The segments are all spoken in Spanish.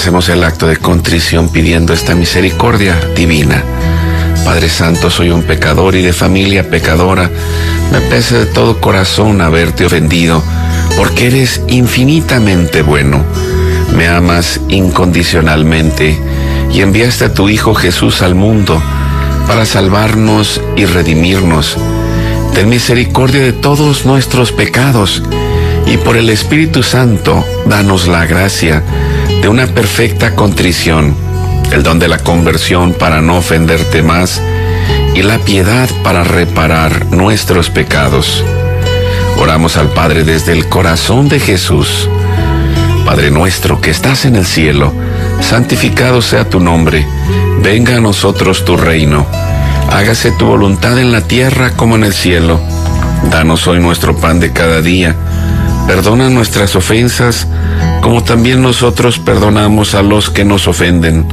hacemos el acto de contrición pidiendo esta misericordia divina. Padre Santo, soy un pecador y de familia pecadora. Me pesa de todo corazón haberte ofendido, porque eres infinitamente bueno. Me amas incondicionalmente y enviaste a tu Hijo Jesús al mundo para salvarnos y redimirnos. Ten misericordia de todos nuestros pecados y por el Espíritu Santo, danos la gracia de una perfecta contrición, el don de la conversión para no ofenderte más y la piedad para reparar nuestros pecados. Oramos al Padre desde el corazón de Jesús. Padre nuestro que estás en el cielo, santificado sea tu nombre. Venga a nosotros tu reino. Hágase tu voluntad en la tierra como en el cielo. Danos hoy nuestro pan de cada día. Perdona nuestras ofensas, como también nosotros perdonamos a los que nos ofenden.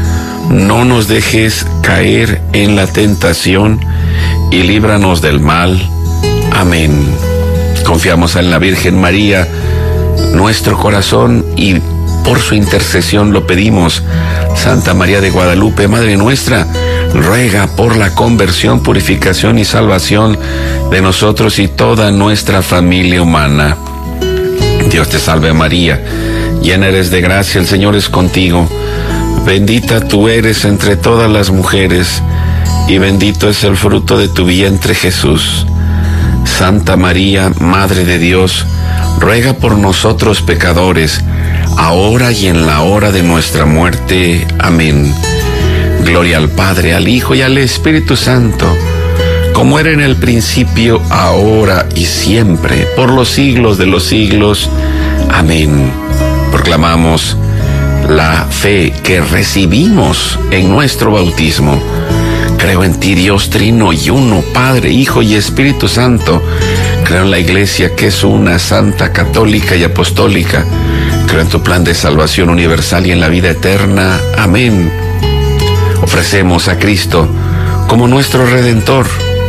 No nos dejes caer en la tentación y líbranos del mal. Amén. Confiamos en la Virgen María, nuestro corazón, y por su intercesión lo pedimos. Santa María de Guadalupe, Madre nuestra, ruega por la conversión, purificación y salvación de nosotros y toda nuestra familia humana. Dios te salve María, llena eres de gracia, el Señor es contigo. Bendita tú eres entre todas las mujeres, y bendito es el fruto de tu vientre Jesús. Santa María, Madre de Dios, ruega por nosotros pecadores, ahora y en la hora de nuestra muerte. Amén. Gloria al Padre, al Hijo y al Espíritu Santo, como era en el principio, ahora y siempre, por los siglos de los siglos. Amén. Proclamamos la fe que recibimos en nuestro bautismo. Creo en ti, Dios Trino y uno, Padre, Hijo y Espíritu Santo. Creo en la Iglesia, que es una, santa, católica y apostólica. Creo en tu plan de salvación universal y en la vida eterna. Amén. Ofrecemos a Cristo como nuestro Redentor.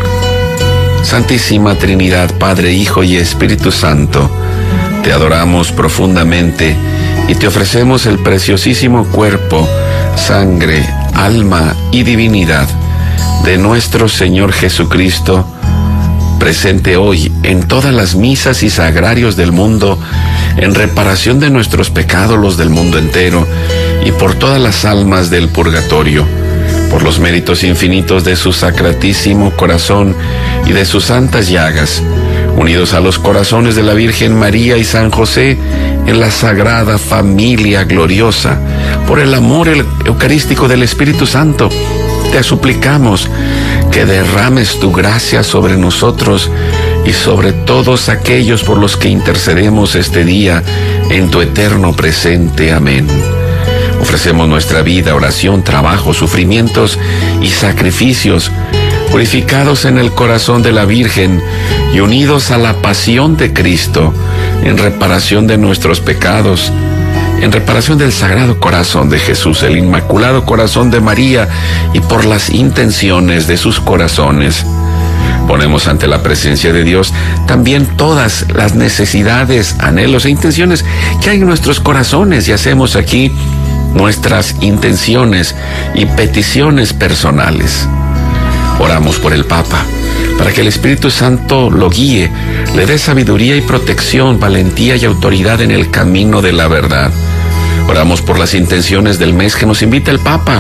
Santísima Trinidad, Padre, Hijo y Espíritu Santo, te adoramos profundamente y te ofrecemos el preciosísimo cuerpo, sangre, alma y divinidad de nuestro Señor Jesucristo, presente hoy en todas las misas y sagrarios del mundo, en reparación de nuestros pecados, los del mundo entero, y por todas las almas del purgatorio, por los méritos infinitos de su sacratísimo corazón y de sus santas llagas, unidos a los corazones de la Virgen María y San José en la sagrada familia gloriosa, por el amor eucarístico del Espíritu Santo, te suplicamos que derrames tu gracia sobre nosotros y sobre todos aquellos por los que intercedemos este día en tu eterno presente. Amén. Ofrecemos nuestra vida, oración, trabajo, sufrimientos y sacrificios, purificados en el corazón de la Virgen y unidos a la pasión de Cristo, en reparación de nuestros pecados, en reparación del Sagrado Corazón de Jesús, el Inmaculado Corazón de María, y por las intenciones de sus corazones. Ponemos ante la presencia de Dios también todas las necesidades, anhelos e intenciones que hay en nuestros corazones, y hacemos aquí nuestras intenciones y peticiones personales. Oramos por el Papa, para que el Espíritu Santo lo guíe, le dé sabiduría y protección, valentía y autoridad en el camino de la verdad. Oramos por las intenciones del mes que nos invita el Papa.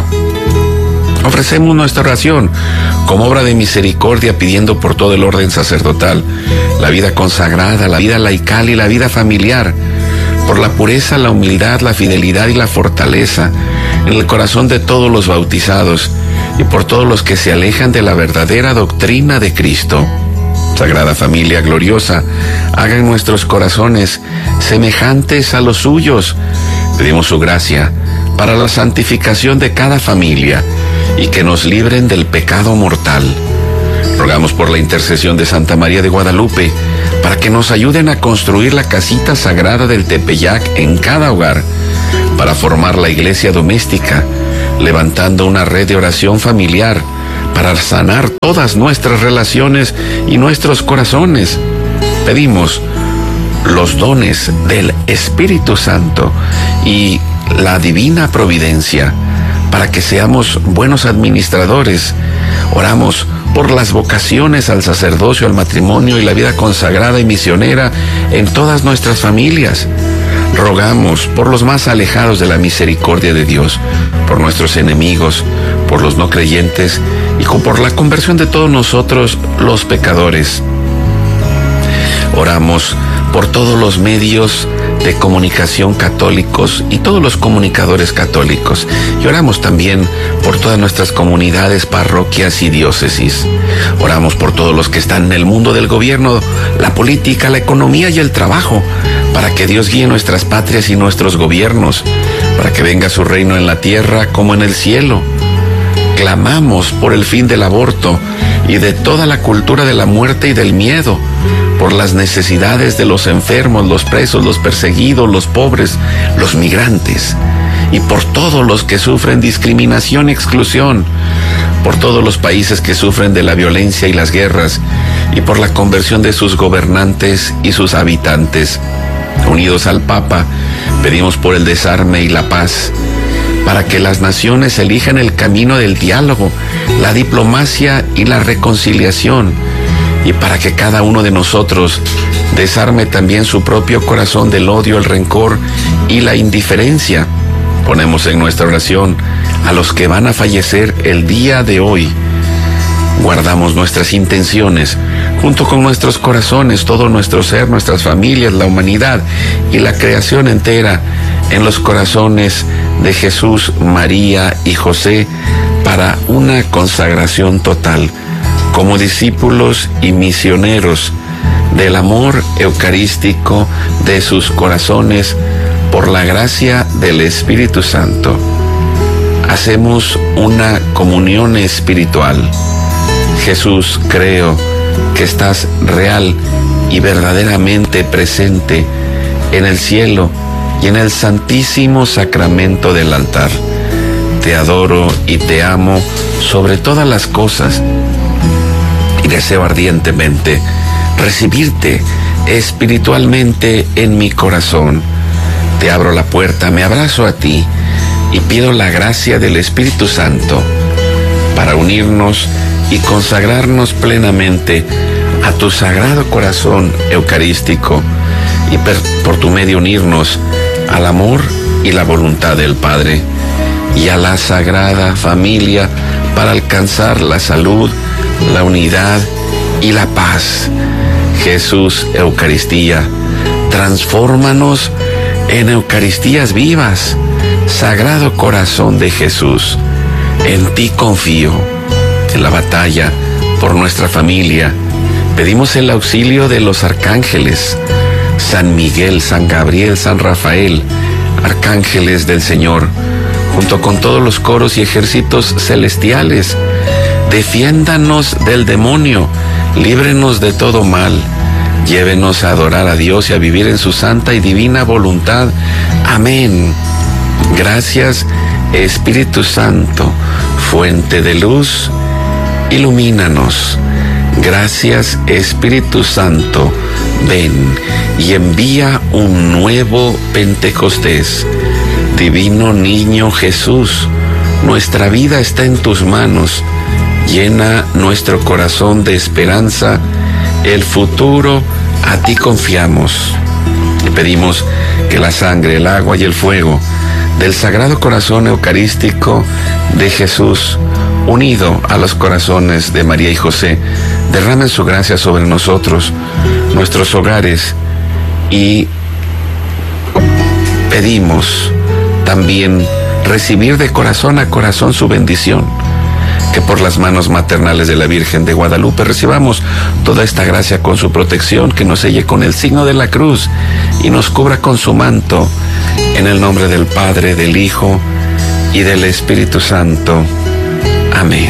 Ofrecemos nuestra oración como obra de misericordia, pidiendo por todo el orden sacerdotal, la vida consagrada, la vida laical y la vida familiar, por la pureza, la humildad, la fidelidad y la fortaleza en el corazón de todos los bautizados y por todos los que se alejan de la verdadera doctrina de Cristo. Sagrada Familia gloriosa, hagan nuestros corazones semejantes a los suyos. Pedimos su gracia para la santificación de cada familia y que nos libren del pecado mortal. Rogamos por la intercesión de Santa María de Guadalupe para que nos ayuden a construir la casita sagrada del Tepeyac en cada hogar, para formar la iglesia doméstica, levantando una red de oración familiar para sanar todas nuestras relaciones y nuestros corazones. Pedimos los dones del Espíritu Santo y la divina providencia para que seamos buenos administradores. Oramos por las vocaciones al sacerdocio, al matrimonio y la vida consagrada y misionera en todas nuestras familias. Rogamos por los más alejados de la misericordia de Dios, por nuestros enemigos, por los no creyentes y por la conversión de todos nosotros los pecadores. Oramos por todos los medios de comunicación católicos y todos los comunicadores católicos. Y oramos también por todas nuestras comunidades, parroquias y diócesis. Oramos por todos los que están en el mundo del gobierno, la política, la economía y el trabajo, para que Dios guíe nuestras patrias y nuestros gobiernos, para que venga su reino en la tierra como en el cielo. Clamamos por el fin del aborto y de toda la cultura de la muerte y del miedo, por las necesidades de los enfermos, los presos, los perseguidos, los pobres, los migrantes, y por todos los que sufren discriminación y exclusión, por todos los países que sufren de la violencia y las guerras, y por la conversión de sus gobernantes y sus habitantes. Unidos al Papa, pedimos por el desarme y la paz, para que las naciones elijan el camino del diálogo, la diplomacia y la reconciliación, y para que cada uno de nosotros desarme también su propio corazón del odio, el rencor y la indiferencia. Ponemos en nuestra oración a los que van a fallecer el día de hoy. Guardamos nuestras intenciones, junto con nuestros corazones, todo nuestro ser, nuestras familias, la humanidad y la creación entera, en los corazones de Jesús, María y José, para una consagración total, como discípulos y misioneros del amor eucarístico de sus corazones, por la gracia del Espíritu Santo. Hacemos una comunión espiritual. Jesús, creo que estás real y verdaderamente presente en el cielo y en el santísimo sacramento del altar. Te adoro y te amo sobre todas las cosas y deseo ardientemente recibirte espiritualmente en mi corazón. Te abro la puerta, me abrazo a ti y pido la gracia del Espíritu Santo para unirnos y consagrarnos plenamente a tu sagrado corazón eucarístico y por tu medio unirnos al amor y la voluntad del Padre y a la Sagrada Familia para alcanzar la salud, la unidad y la paz. Jesús, Eucaristía, transfórmanos en Eucaristías vivas. Sagrado Corazón de Jesús, en ti confío. En la batalla por nuestra familia, pedimos el auxilio de los arcángeles, San Miguel, San Gabriel, San Rafael, arcángeles del Señor, junto con todos los coros y ejércitos celestiales. Defiéndanos del demonio, líbrenos de todo mal, llévenos a adorar a Dios y a vivir en su santa y divina voluntad. Amén. Gracias, Espíritu Santo, fuente de luz, ilumínanos. Gracias, Espíritu Santo, ven y envía un nuevo Pentecostés. Divino Niño Jesús, nuestra vida está en tus manos. Llena nuestro corazón de esperanza. El futuro a ti confiamos. Te pedimos que la sangre, el agua y el fuego del Sagrado Corazón Eucarístico de Jesús, unido a los corazones de María y José, derramen su gracia sobre nosotros, nuestros hogares, y pedimos también recibir de corazón a corazón su bendición, que por las manos maternales de la Virgen de Guadalupe recibamos toda esta gracia con su protección, que nos selle con el signo de la cruz y nos cubra con su manto, en el nombre del Padre, del Hijo y del Espíritu Santo. Amén.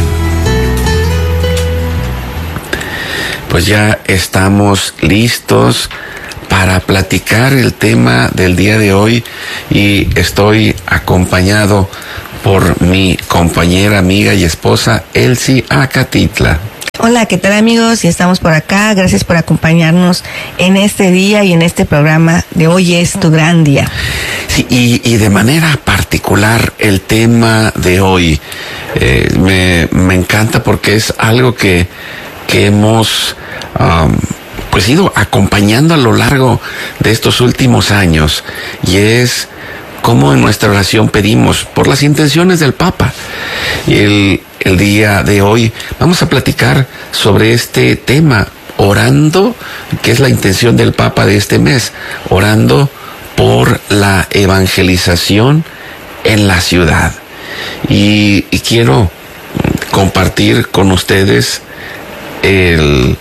Pues ya estamos listos para platicar el tema del día de hoy y estoy acompañado por mi compañera, amiga y esposa, Elsie Acatitla. Hola, ¿qué tal, amigos? Y estamos por acá. Gracias por acompañarnos en este día y en este programa de Hoy es tu gran día. Sí, y de manera particular particular el tema de hoy. Me encanta porque es algo que hemos pues ido acompañando a lo largo de estos últimos años, y es cómo en nuestra oración pedimos por las intenciones del Papa. Y el día de hoy vamos a platicar sobre este tema, orando, que es la intención del Papa de este mes, orando por la evangelización en la ciudad. Y quiero compartir con ustedes el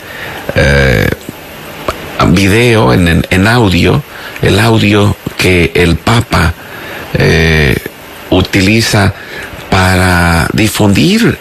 video en audio, el audio que el Papa utiliza para difundir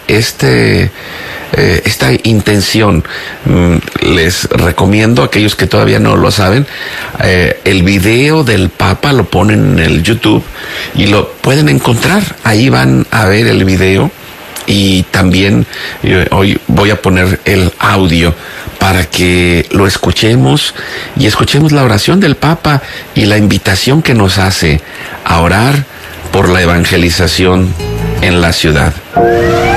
esta intención. Les recomiendo a aquellos que todavía no lo saben, el video del Papa lo ponen en el YouTube y lo pueden encontrar. Ahí van a ver el video, y también hoy voy a poner el audio para que lo escuchemos y escuchemos la oración del Papa y la invitación que nos hace a orar por la evangelización en la ciudad.